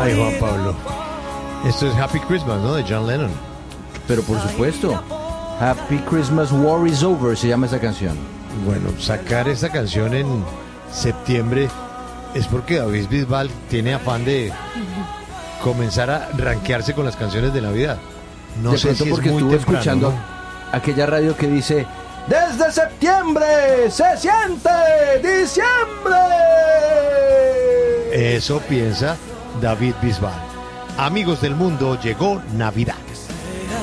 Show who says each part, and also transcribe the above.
Speaker 1: Ay, Juan Pablo. Esto es Happy Christmas, ¿no? De John Lennon.
Speaker 2: Pero por supuesto, Happy Christmas, War is Over se llama esa canción.
Speaker 1: Bueno, sacar esta canción en septiembre es porque David Bisbal tiene afán de comenzar a rankearse con las canciones de Navidad. No
Speaker 2: de
Speaker 1: sé
Speaker 2: pronto
Speaker 1: si
Speaker 2: porque
Speaker 1: es muy
Speaker 2: estuvo
Speaker 1: temprano,
Speaker 2: escuchando
Speaker 1: ¿no?
Speaker 2: aquella radio que dice: ¡Desde septiembre se siente diciembre!
Speaker 1: Eso piensa David Bisbal. Amigos del mundo, llegó Navidad.